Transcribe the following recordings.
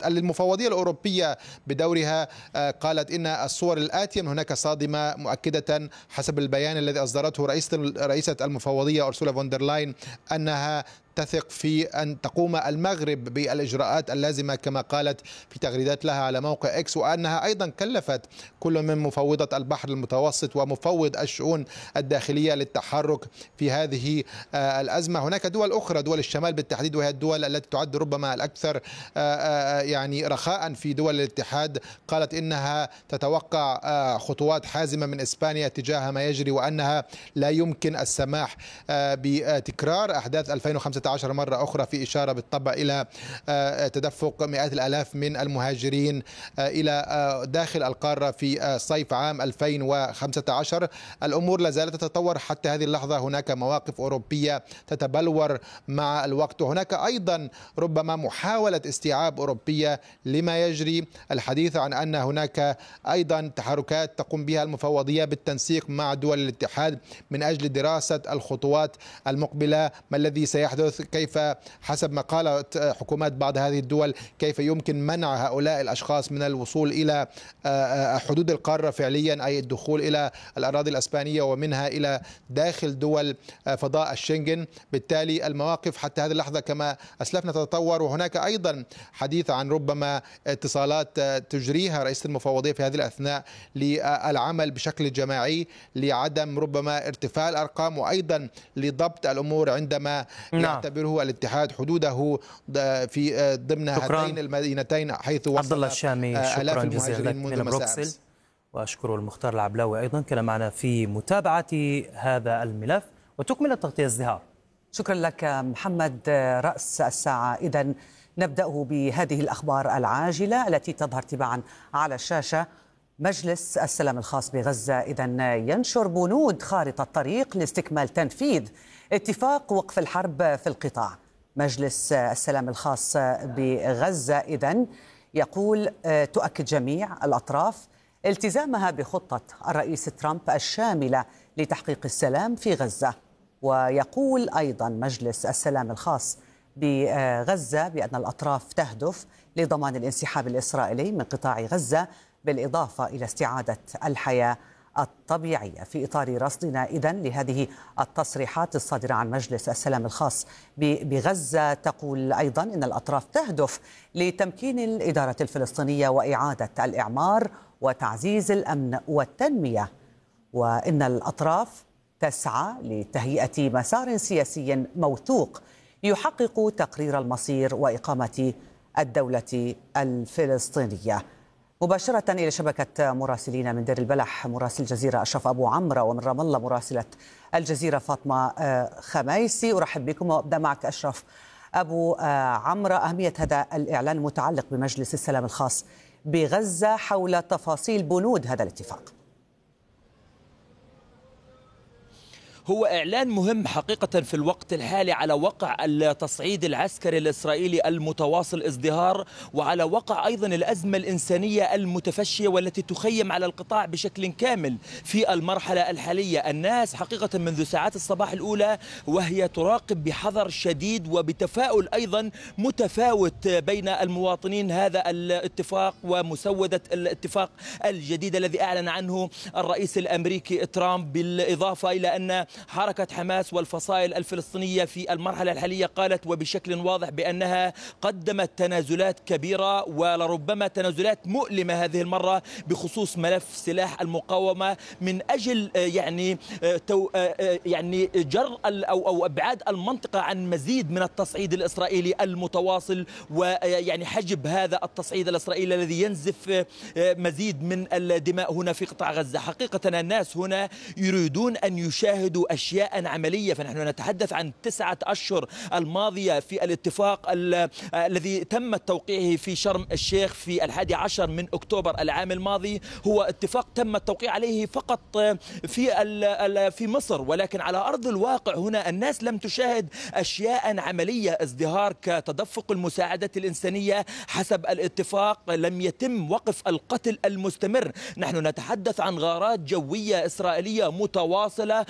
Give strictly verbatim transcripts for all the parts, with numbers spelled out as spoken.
المفوضية الأوروبية بدورها قالت إن الصور الآتية من هناك صادمة، مؤكدة حسب البيان الذي أصدرته رئيسة رئيسة المفوضية أورسولا فوندرلاين أنها تثق في أن تقوم المغرب بالإجراءات اللازمة كما قالت في تغريدات لها على موقع إكس، وأنها أيضا كلفت كل من مفوضة البحر المتوسط ومفوض الشؤون الداخلية للتحرك في هذه الأزمة. هناك دول أخرى، دول الشمال بالتحديد، وهي الدول التي تعد ربما الأكثر يعني رخاء في دول الاتحاد، قالت إنها تتوقع خطوات حازمة من إسبانيا تجاه ما يجري، وأنها لا يمكن السماح بتكرار أحداث ألفين وخمسة عشر مرة أخرى، في إشارة بالطبع إلى تدفق مئات الآلاف من المهاجرين إلى داخل القارة في صيف عام ألفين وخمسة عشر. الأمور لا زالت تتطور حتى هذه اللحظة، هناك مواقف أوروبية تتبلور مع الوقت، وهناك أيضا ربما محاولة استيعاب أوروبية لما يجري. الحديث عن أن هناك أيضا تحركات تقوم بها المفوضية بالتنسيق مع دول الاتحاد من أجل دراسة الخطوات المقبلة، ما الذي سيحدث، كيف حسب ما قالت حكومات بعض هذه الدول كيف يمكن منع هؤلاء الأشخاص من الوصول إلى حدود القارة فعليا، أي الدخول إلى الأراضي الإسبانية ومنها إلى داخل دول فضاء الشنغن. بالتالي المواقف حتى هذه اللحظة كما أسلفنا تتطور، وهناك أيضا حديث عن ربما اتصالات تجريها رئيس المفوضية في هذه الأثناء للعمل بشكل جماعي لعدم ربما ارتفاع الأرقام، وأيضا لضبط الأمور عندما يعتبره الاتحاد حدوده في ضمن هاتين المدينتين حيث وصل عبد الله الشامي، شكرا جزيلا لك من بروكسل، وأشكر المختار العبلاوي أيضا كان معنا في متابعة هذا الملف. وتكمل التغطية ازدهار. شكرا لك محمد. رأس الساعة إذن نبدأ بهذه الأخبار العاجلة التي تظهر تباعا على الشاشة. مجلس السلام الخاص بغزة إذن ينشر بنود خارطة طريق لاستكمال تنفيذ اتفاق وقف الحرب في القطاع. مجلس السلام الخاص بغزة إذن يقول تؤكد جميع الأطراف التزامها بخطة الرئيس ترامب الشاملة لتحقيق السلام في غزة. ويقول أيضا مجلس السلام الخاص بغزة بأن الأطراف تهدف لضمان الانسحاب الإسرائيلي من قطاع غزة، بالإضافة إلى استعادة الحياة الطبيعية. في إطار رصدنا إذن لهذه التصريحات الصادرة عن مجلس السلام الخاص بغزة، تقول أيضا أن الأطراف تهدف لتمكين الإدارة الفلسطينية وإعادة الإعمار وتعزيز الأمن والتنمية، وإن الأطراف تسعى لتهيئة مسار سياسي موثوق يحقق تقرير المصير وإقامة الدولة الفلسطينية. مباشرة إلى شبكة مراسلين من دير البلح مراسل الجزيرة أشرف أبو عمرو، ومن رام الله مراسلة الجزيرة فاطمة خميسي. أرحب بكم وأبدأ معك أشرف أبو عمرو. أهمية هذا الإعلان المتعلق بمجلس السلام الخاص بغزة حول تفاصيل بنود هذا الاتفاق. هو إعلان مهم حقيقة في الوقت الحالي على وقع التصعيد العسكري الإسرائيلي المتواصل ازدهار، وعلى وقع أيضا الأزمة الإنسانية المتفشية والتي تخيم على القطاع بشكل كامل في المرحلة الحالية. الناس حقيقة منذ ساعات الصباح الأولى وهي تراقب بحذر شديد وبتفاؤل أيضا متفاوت بين المواطنين هذا الاتفاق ومسودة الاتفاق الجديد الذي أعلن عنه الرئيس الأمريكي ترامب، بالإضافة إلى أن حركة حماس والفصائل الفلسطينية في المرحلة الحالية قالت وبشكل واضح بأنها قدمت تنازلات كبيرة ولربما تنازلات مؤلمة هذه المرة بخصوص ملف سلاح المقاومة من أجل يعني تو يعني جر أو أو إبعاد المنطقة عن مزيد من التصعيد الإسرائيلي المتواصل، ويعني حجب هذا التصعيد الإسرائيلي الذي ينزف مزيد من الدماء هنا في قطاع غزة. حقيقة الناس هنا يريدون أن يشاهدوا أشياء عملية، فنحن نتحدث عن تسعة أشهر الماضية في الاتفاق الذي تم توقيعه في شرم الشيخ في الحادي عشر من أكتوبر العام الماضي. هو اتفاق تم التوقيع عليه فقط في في مصر، ولكن على أرض الواقع هنا الناس لم تشاهد أشياء عملية. ازدهار كتدفق المساعدة الإنسانية حسب الاتفاق، لم يتم وقف القتل المستمر. نحن نتحدث عن غارات جوية إسرائيلية متواصلة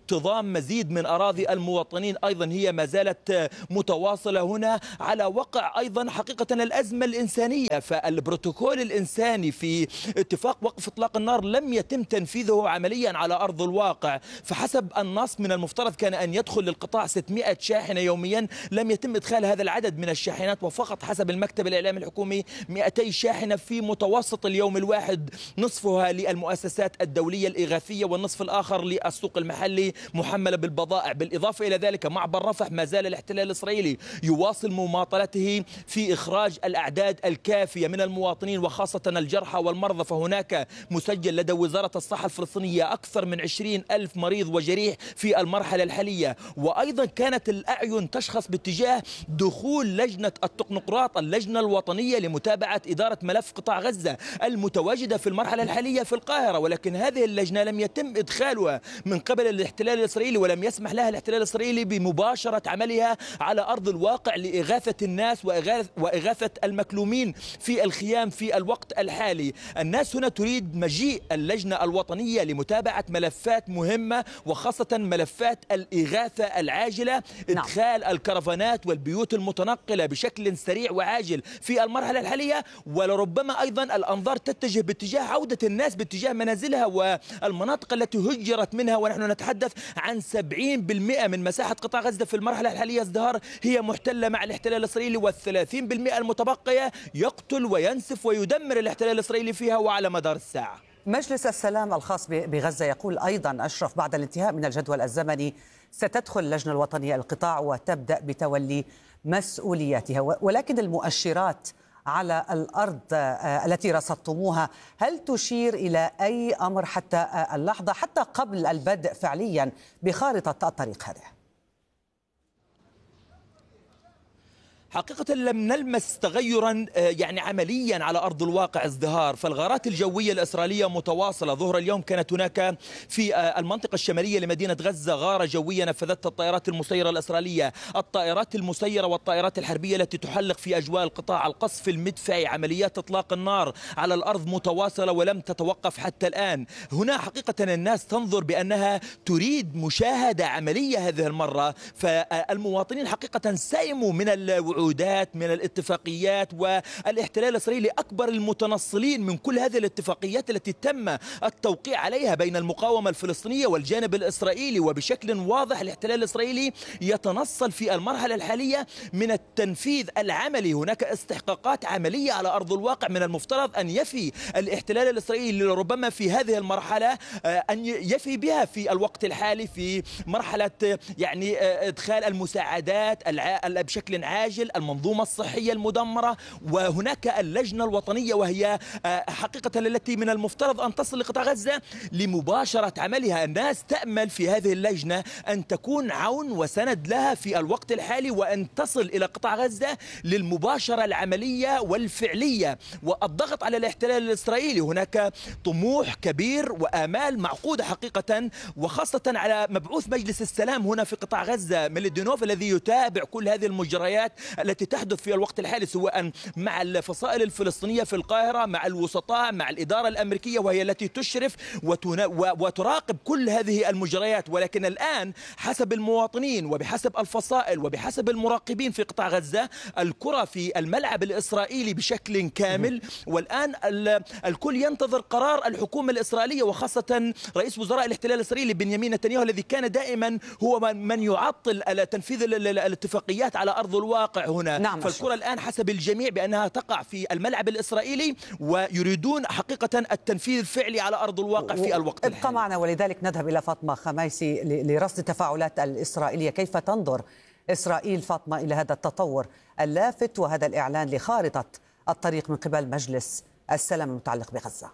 اكتظام مزيد من أراضي المواطنين أيضا هي ما زالت متواصلة هنا، على وقع أيضا حقيقة الأزمة الإنسانية. فالبروتوكول الإنساني في اتفاق وقف إطلاق النار لم يتم تنفيذه عمليا على أرض الواقع. فحسب النص من المفترض كان أن يدخل للقطاع ستمائة شاحنة يوميا، لم يتم إدخال هذا العدد من الشاحنات، وفقط حسب المكتب الإعلامي الحكومي مئتي شاحنة في متوسط اليوم الواحد، نصفها للمؤسسات الدولية الإغاثية والنصف الآخر للسوق المحلي محملة بالبضائع. بالإضافة إلى ذلك معبر رفح ما زال الاحتلال الإسرائيلي يواصل مماطلته في إخراج الأعداد الكافية من المواطنين وخاصة الجرحى والمرضى. فهناك مسجل لدى وزارة الصحة الفلسطينية أكثر من عشرين ألف مريض وجريح في المرحلة الحالية. وأيضا كانت الأعين تشخص باتجاه دخول لجنة التقنقراط، اللجنة الوطنية لمتابعة إدارة ملف قطاع غزة المتواجدة في المرحلة الحالية في القاهرة، ولكن هذه اللجنة لم يتم إدخالها من قبل الاحتلال الإسرائيلي، ولم يسمح لها الاحتلال الإسرائيلي بمباشرة عملها على أرض الواقع لإغاثة الناس وإغاثة المكلومين في الخيام في الوقت الحالي. الناس هنا تريد مجيء اللجنة الوطنية لمتابعة ملفات مهمة وخاصة ملفات الإغاثة العاجلة، إدخال نعم. الكرفانات والبيوت المتنقلة بشكل سريع وعاجل في المرحلة الحالية، ولربما أيضا الأنظار تتجه باتجاه عودة الناس باتجاه منازلها والمناطق التي هجرت منها. ونحن نتحدث عن سبعين بالمئة من مساحة قطاع غزة في المرحلة الحالية ازدهار هي محتلة مع الاحتلال الإسرائيلي، والثلاثين بالمئة المتبقية يقتل وينسف ويدمر الاحتلال الإسرائيلي فيها وعلى مدار الساعة. مجلس السلام الخاص بغزة يقول أيضا أشرف بعد الانتهاء من الجدول الزمني ستدخل اللجنة الوطنية القطاع وتبدأ بتولي مسؤولياتها، ولكن المؤشرات على الأرض التي رصدتموها هل تشير إلى أي أمر حتى اللحظة، حتى قبل البدء فعليا بخارطة الطريق هذه؟ حقيقة لم نلمس تغيرا يعني عمليا على أرض الواقع ازدهار. فالغارات الجوية الإسرائيلية متواصلة. ظهر اليوم كانت هناك في المنطقة الشمالية لمدينة غزة غارة جوية نفذتها الطائرات المسيرة الإسرائيلية. الطائرات المسيرة والطائرات الحربية التي تحلق في أجواء القطاع، القصف المدفعي، عمليات إطلاق النار على الأرض متواصلة ولم تتوقف حتى الآن. هنا حقيقة الناس تنظر بأنها تريد مشاهدة عملية هذه المرة. فالمواطنين حقيقة سئموا من الوعود من الاتفاقيات، والاحتلال الإسرائيلي أكبر المتنصلين من كل هذه الاتفاقيات التي تم التوقيع عليها بين المقاومة الفلسطينية والجانب الإسرائيلي. وبشكل واضح الاحتلال الإسرائيلي يتنصل في المرحلة الحالية من التنفيذ العملي. هناك استحقاقات عملية على أرض الواقع من المفترض أن يفي الاحتلال الإسرائيلي ربما في هذه المرحلة أن يفي بها في الوقت الحالي في مرحلة يعني إدخال المساعدات بشكل عاجل، المنظومة الصحية المدمرة، وهناك اللجنة الوطنية وهي حقيقة التي من المفترض أن تصل لقطاع غزة لمباشرة عملها. الناس تأمل في هذه اللجنة أن تكون عون وسند لها في الوقت الحالي وأن تصل إلى قطاع غزة للمباشرة العملية والفعلية والضغط على الاحتلال الإسرائيلي. هناك طموح كبير وآمال معقودة حقيقة، وخاصة على مبعوث مجلس السلام هنا في قطاع غزة ميليدينوف الذي يتابع كل هذه المجريات التي تحدث في الوقت الحالي، سواء مع الفصائل الفلسطينية في القاهرة، مع الوسطاء، مع الإدارة الأمريكية، وهي التي تشرف وتراقب كل هذه المجريات. ولكن الآن حسب المواطنين وبحسب الفصائل وبحسب المراقبين في قطاع غزة الكرة في الملعب الإسرائيلي بشكل كامل، والآن الكل ينتظر قرار الحكومة الإسرائيلية وخاصة رئيس وزراء الاحتلال الإسرائيلي بنيامين نتنياهو الذي كان دائما هو من يعطل تنفيذ الاتفاقيات على أرض الواقع هنا. نعم. فالكرة الآن حسب الجميع بأنها تقع في الملعب الإسرائيلي ويريدون حقيقة التنفيذ الفعلي على أرض الواقع في الوقت الحالي. ابقى معنا ولذلك نذهب إلى فاطمة خميسي لرصد التفاعلات الإسرائيلية. كيف تنظر إسرائيل فاطمة إلى هذا التطور اللافت وهذا الإعلان لخارطة الطريق من قبل مجلس السلام المتعلق بغزة؟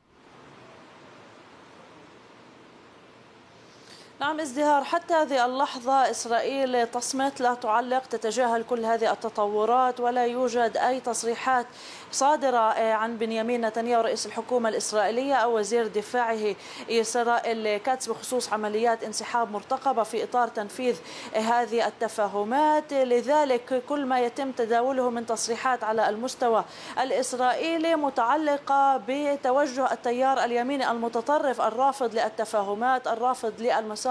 نعم ازدهار، حتى هذه اللحظة إسرائيل تصمت، لا تعلق، تتجاهل كل هذه التطورات، ولا يوجد أي تصريحات صادرة عن بنيامين نتنياهو رئيس الحكومة الإسرائيلية أو وزير دفاعه إسرائيل كاتس بخصوص عمليات انسحاب مرتقبة في إطار تنفيذ هذه التفاهمات. لذلك كل ما يتم تداوله من تصريحات على المستوى الإسرائيلي متعلقة بتوجه التيار اليميني المتطرف الرافض للتفاهمات، الرافض للمسار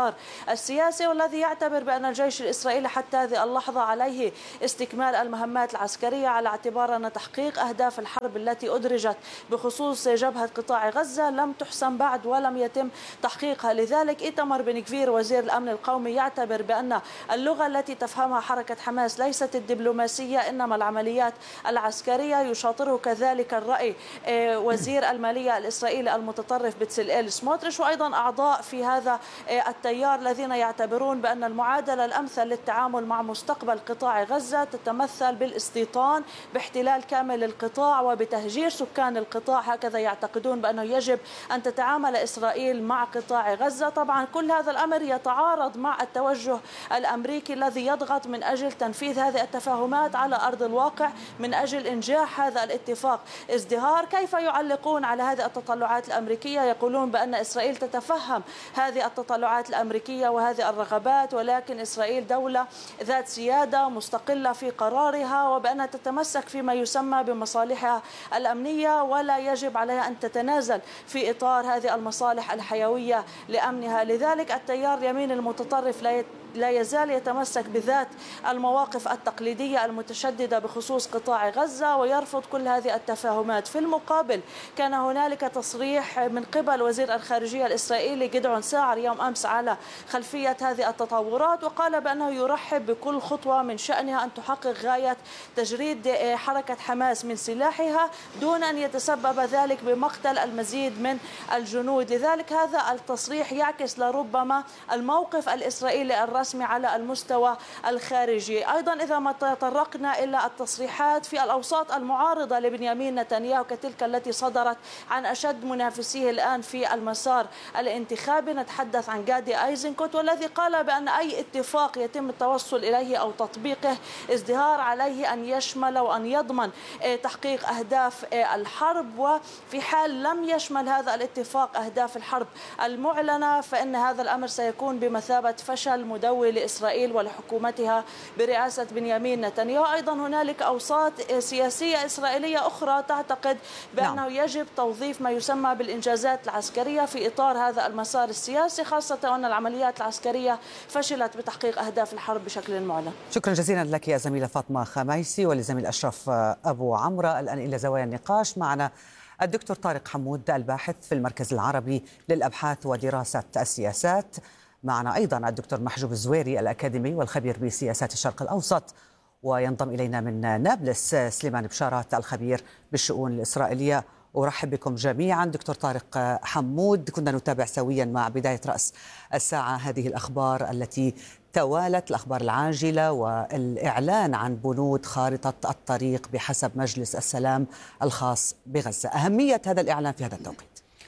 المسار السياسي، والذي يعتبر بأن الجيش الإسرائيلي حتى هذه اللحظة عليه استكمال المهمات العسكرية، على اعتبار أن تحقيق أهداف الحرب التي أدرجت بخصوص جبهة قطاع غزة لم تحسم بعد ولم يتم تحقيقها. لذلك إيتمار بن غفير وزير الأمن القومي يعتبر بأن اللغة التي تفهمها حركة حماس ليست الدبلوماسية إنما العمليات العسكرية. يشاطره كذلك الرأي وزير المالية الإسرائيلي المتطرف بتسلئيل سموتريش، وأيضا أعضاء في هذا التيار الذين يعتبرون بأن المعادلة الأمثل للتعامل مع مستقبل قطاع غزة تتمثل بالاستيطان، باحتلال كامل للقطاع وبتهجير سكان القطاع. هكذا يعتقدون بأنه يجب أن تتعامل إسرائيل مع قطاع غزة. طبعا كل هذا الأمر يتعارض مع التوجه الأمريكي الذي يضغط من أجل تنفيذ هذه التفاهمات على أرض الواقع من أجل إنجاح هذا الاتفاق. ازدهار كيف يعلقون على هذه التطلعات الأمريكية؟ يقولون بأن إسرائيل تتفهم هذه التطلعات الأمريكية وهذه الرغبات، ولكن إسرائيل دولة ذات سيادة مستقلة في قرارها، وبأنها تتمسك فيما يسمى بمصالحها الأمنية ولا يجب عليها أن تتنازل في إطار هذه المصالح الحيوية لأمنها. لذلك التيار اليمين المتطرف لا لا يزال يتمسك بذات المواقف التقليدية المتشددة بخصوص قطاع غزة ويرفض كل هذه التفاهمات. في المقابل كان هنالك تصريح من قبل وزير الخارجية الإسرائيلي جدعون ساعر يوم أمس على خلفية هذه التطورات، وقال بأنه يرحب بكل خطوة من شأنها أن تحقق غاية تجريد حركة حماس من سلاحها دون أن يتسبب ذلك بمقتل المزيد من الجنود. لذلك هذا التصريح يعكس لربما الموقف الإسرائيلي الرسمي على المستوى الخارجي. أيضا إذا ما تطرقنا إلى التصريحات في الأوساط المعارضة لبنيامين نتنياهو كتلك التي صدرت عن أشد منافسيه الآن في المسار الانتخابي، نتحدث عن غادي أيزنكوت، والذي قال بأن أي اتفاق يتم التوصل إليه أو تطبيقه ازدهار عليه أن يشمل وأن يضمن تحقيق أهداف الحرب، وفي حال لم يشمل هذا الاتفاق أهداف الحرب المعلنة فإن هذا الأمر سيكون بمثابة فشل مدوي لإسرائيل ولحكومتها برئاسة بنيامين نتنياهو. أيضا هنالك أوساط سياسية إسرائيلية أخرى تعتقد بأنه نعم. يجب توظيف ما يسمى بالإنجازات العسكرية في إطار هذا المسار السياسي، خاصة أن العمليات العسكرية فشلت بتحقيق أهداف الحرب بشكل معلن. شكرا جزيلا لك يا زميلة فاطمة خميسي ولزميل أشرف أبو عمرو. الآن إلى زوايا النقاش معنا الدكتور طارق حمود الباحث في المركز العربي للأبحاث ودراسة السياسات. معنا أيضا الدكتور محجوب الزويري الأكاديمي والخبير بسياسات الشرق الأوسط، وينضم إلينا من نابلس سليمان بشارات الخبير بالشؤون الإسرائيلية. أرحب بكم جميعا. دكتور طارق حمود، كنا نتابع سويا مع بداية رأس الساعة هذه الأخبار التي توالت، الأخبار العاجلة والإعلان عن بنود خارطة الطريق بحسب مجلس السلام الخاص بغزة. أهمية هذا الإعلان في هذا التوقيت؟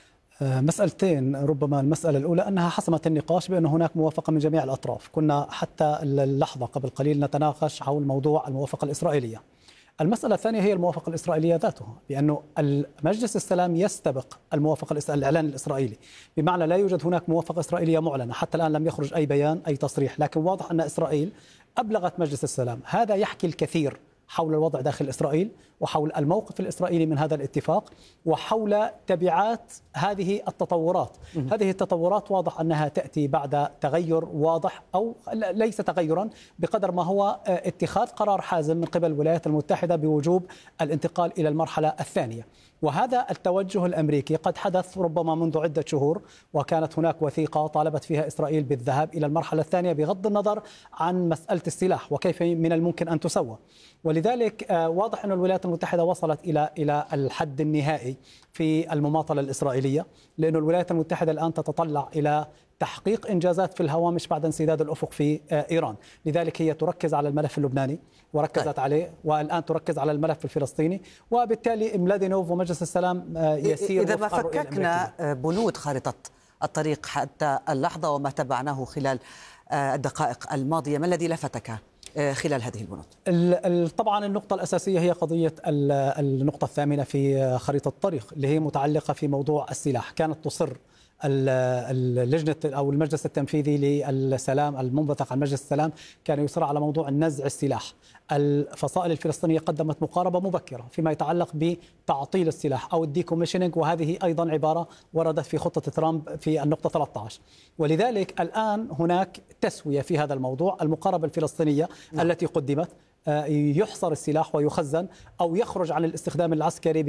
مسألتين. ربما المسألة الأولى أنها حسمت النقاش بأن هناك موافقة من جميع الأطراف. كنا حتى اللحظة قبل قليل نتناقش حول موضوع الموافقة الإسرائيلية. المسألة الثانية هي الموافقة الإسرائيلية ذاتها، بأنه مجلس السلام يستبق الموافقة الإعلان الإسرائيلي، بمعنى لا يوجد هناك موافقة إسرائيلية معلنة. حتى الآن لم يخرج أي بيان أي تصريح، لكن واضح أن إسرائيل أبلغت مجلس السلام. هذا يحكي الكثير حول الوضع داخل إسرائيل وحول الموقف الإسرائيلي من هذا الاتفاق وحول تبعات هذه التطورات. م- هذه التطورات واضح أنها تأتي بعد تغير واضح، أو ليس تغيرا بقدر ما هو اتخاذ قرار حازم من قبل الولايات المتحدة بوجوب الانتقال إلى المرحلة الثانية. وهذا التوجه الأمريكي قد حدث ربما منذ عدة شهور، وكانت هناك وثيقة طالبت فيها إسرائيل بالذهاب إلى المرحلة الثانية بغض النظر عن مسألة السلاح وكيف من الممكن أن تسوى. ولذلك واضح أن الولايات المتحدة وصلت إلى إلى الحد النهائي في المماطلة الإسرائيلية، لأن الولايات المتحدة الآن تتطلع إلى تحقيق إنجازات في الهوامش بعد انسداد الأفق في إيران. لذلك هي تركز على الملف اللبناني وركزت طيب. عليه، والآن تركز على الملف الفلسطيني، وبالتالي ملادينوف ومجلس السلام يسير. إذا ما فككنا بنود خارطة الطريق حتى اللحظة وما تبعناه خلال الدقائق الماضية، ما الذي لفتك خلال هذه البنود؟ طبعا النقطة الأساسية هي قضية النقطة الثامنة في خريطة الطريق اللي هي متعلقة في موضوع السلاح. كانت تصر اللجنة أو المجلس التنفيذي للسلام المنبثق عن مجلس السلام كان يصر على موضوع نزع السلاح. الفصائل الفلسطينية قدمت مقاربة مبكرة فيما يتعلق بتعطيل السلاح أو الديكوميشنينج، وهذه أيضا عبارة وردت في خطة ترامب في النقطة ثلاثة عشر. ولذلك الآن هناك تسوية في هذا الموضوع. المقاربة الفلسطينية نعم. التي قدمت يحصر السلاح ويخزن أو يخرج عن الاستخدام العسكري